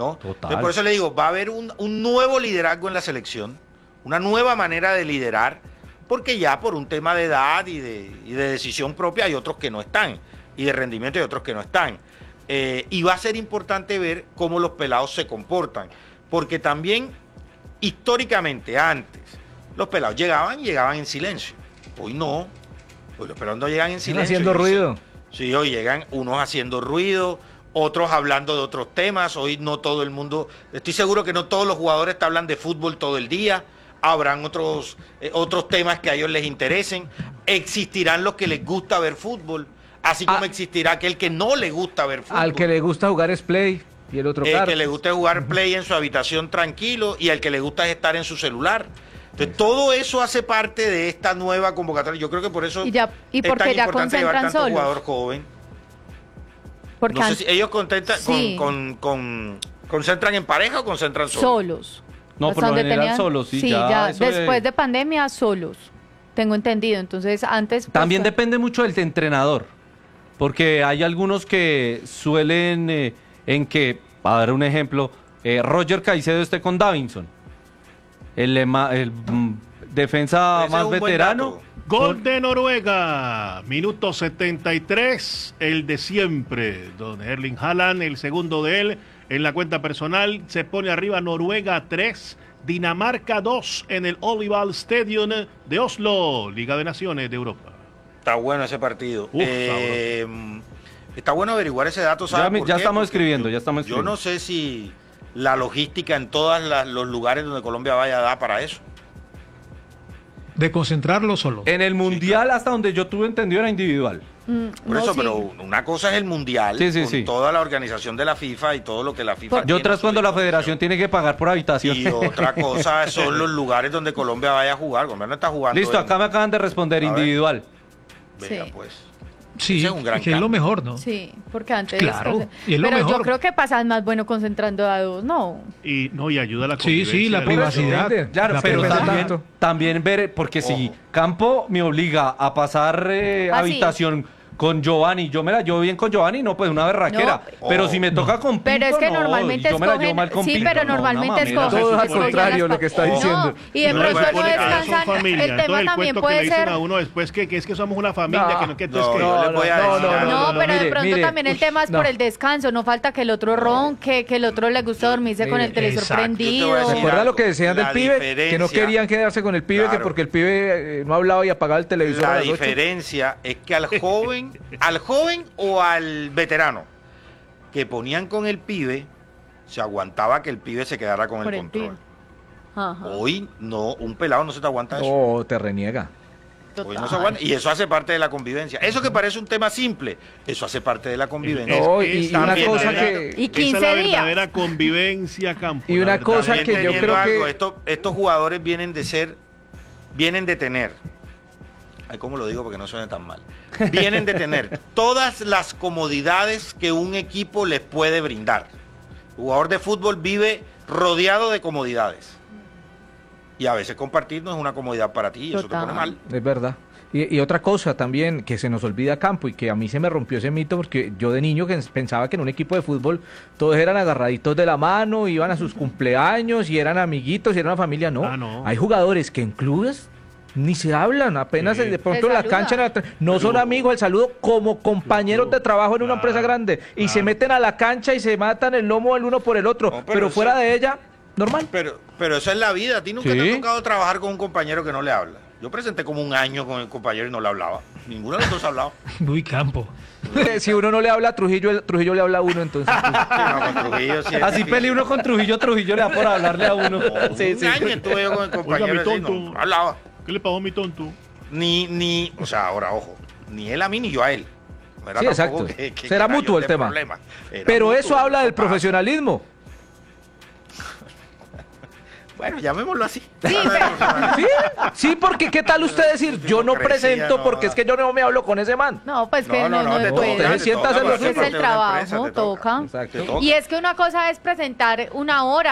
¿no? Total. Entonces, por eso le digo, va a haber un nuevo liderazgo en la selección, una nueva manera de liderar, porque ya por un tema de edad y de decisión propia hay otros que no están, y de rendimiento hay otros que no están. Y va a ser importante ver cómo los pelados se comportan, porque también históricamente antes los pelados llegaban en silencio. Hoy no, hoy los pelados no llegan en silencio. Haciendo ruido. Sí, hoy llegan unos haciendo ruido, otros hablando de otros temas. Hoy no todo el mundo, estoy seguro que no todos los jugadores te hablan de fútbol todo el día. Habrán otros temas que a ellos les interesen. Existirán los que les gusta ver fútbol, así como existirá aquel que no le gusta ver fútbol. Al que le gusta jugar es play y el otro El que le gusta jugar play en su habitación tranquilo y al que le gusta es estar en su celular. Entonces, todo eso hace parte de esta nueva convocatoria. Yo creo que por eso y porque es tan ya importante llevar concentran tanto solos. jugador joven. Porque No sé si ellos sí. concentran en pareja o concentran solos. solos. No, Hasta por lo donde general solos, sí, ya eso después de pandemia solos. Tengo entendido. Entonces, antes pues, También depende mucho del entrenador, porque hay algunos que suelen en que, para dar un ejemplo, Roger Caicedo esté con Davinson, el defensa Ese más es un buen veterano. dato. Gol de Noruega, minuto 73, el de siempre. Don Erling Haaland, el segundo de él en la cuenta personal, se pone arriba Noruega 3, Dinamarca 2 en el Olival Stadium de Oslo, Liga de Naciones de Europa. Está bueno ese partido. Uf, Está bueno averiguar ese dato. ¿Sabe por Ya qué? estamos Porque escribiendo, yo- ya estamos Yo escribiendo. no sé si la logística en todos los lugares donde Colombia vaya a dar para eso. De concentrarlo solo. En el Mundial, hasta donde yo tuve entendido, era individual. Por eso, pero una cosa es el Mundial, Sí, sí, con sí. toda la organización de la FIFA y todo lo que la FIFA Y tiene otras a su cuando la disposición. federación tiene que pagar por habitación. Y otra cosa son los lugares donde Colombia vaya a jugar. Colombia no está jugando. Listo, acá me acaban de responder, A ver. individual. Venga, Sí. pues. Sí, ese es un gran que es lo cambio. mejor, ¿no? Sí, porque antes... Claro, y es lo pero yo mejor. creo que pasan más bueno concentrando a dos, ¿no? Y ayuda a la Sí, convivencia. sí, la de privacidad. Claro, La pero privacidad. también ver, porque si Ojo. Campo me obliga a pasar habitación con Giovanni, yo me la llevo bien con Giovanni, no, pues una berraquera. No. Pero si me toca con Pinto, Pero es que no, normalmente yo me la llevo escogen, mal con sí, Pinto, pero no, normalmente una mamera. escogen. Todo al escogen contrario las lo que está pa- diciendo. No, y de No, pronto recuerde no que allá son descansan. familia. El tema Entonces, también cuento que puede le dicen ser. a uno después que es que somos una familia, No, que no que entonces no, que yo les voy a decir algo. No, pero de mire, pronto mire. también el tema es por el descanso. No falta que el otro ronque, que el otro le gusta dormirse con el Mire, televisor exacto. prendido. Yo te voy a ¿Se decir acuerda algo. lo que decían del La pibe? Que no diferencia- querían quedarse con el pibe, que Claro. porque el pibe no hablaba y apagaba el televisor a La las 8. diferencia es que al joven o al veterano que ponían con el pibe, se aguantaba que el pibe se quedara con Por el el control. pibe. Ajá. Hoy no, un pelado no se te aguanta eso. No, te reniega. Hoy no se aguanta. Y eso hace parte de la convivencia. Eso que parece un tema simple, eso hace parte de la convivencia. No, y Esa una es la cosa verdadera- que... Y 15 esa es la días. verdadera convivencia, Campo. Y la una verdadera. cosa que yo Entendiendo creo algo, que... estos jugadores vienen de tener, ay, ¿cómo lo digo porque no suene tan mal? Vienen de tener todas las comodidades que un equipo les puede brindar. El jugador de fútbol vive rodeado de comodidades. Y a veces compartir no es una comodidad para ti y eso te Total. pone mal. Es verdad. Y otra cosa también que se nos olvida, Campo, y que a mí se me rompió ese mito, porque yo de niño que pensaba que en un equipo de fútbol todos eran agarraditos de la mano, iban a sus cumpleaños y eran amiguitos y era una familia. No, Ah, no. hay jugadores que en clubes ni se hablan, apenas Sí. de pronto Se en la saludan. cancha no son amigos, el saludo como compañeros de trabajo en una Claro, empresa grande y se claro. meten a la cancha y se matan el lomo el uno por el otro, No, pero pero eso- fuera de ella, normal. Pero eso es la vida. A ti nunca Sí. te ha tocado trabajar con un compañero que no le habla. Yo presenté como un año con el compañero y no le hablaba. Ninguno de los dos hablaba. Muy campo. Si uno no le habla a Trujillo, Trujillo le habla a uno, entonces. Sí, no, con Trujillo sí es Así difícil. peleé uno con Trujillo, Trujillo le da por hablarle a uno. No, Sí, un sí. año estuve yo con el Oiga, compañero mi así, tonto. no hablaba. ¿Qué le pasó a mi tonto? O sea, ahora, ojo, ni él a mí ni yo a él. No era Sí, tampoco exacto. que Será era yo mutuo el este tema. problema. Era Pero mutuo, eso habla del pasa. profesionalismo. Bueno, llamémoslo así. Sí, pero- Sí, sí, porque ¿qué tal usted decir? Yo no Hipocresía, presento no, porque es que yo no me hablo con ese man. No, pues que no, te puede. toca, Usted se sienta a hacer lo Ese es suyo. el trabajo, toca. Exacto. Te toca. Y es que una cosa es presentar una hora.